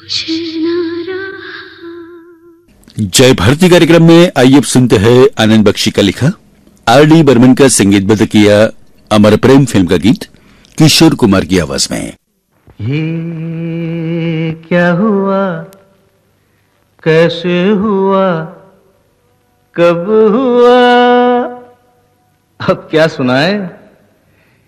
जय भारती कार्यक्रम में आइए अब सुनते हैं आनंद बख्शी का लिखा, आर.डी. बर्मन का संगीतबद्ध किया अमर प्रेम फिल्म का गीत किशोर कुमार की आवाज में। ये क्या हुआ, कैसे हुआ, कब हुआ, अब क्या सुनाए।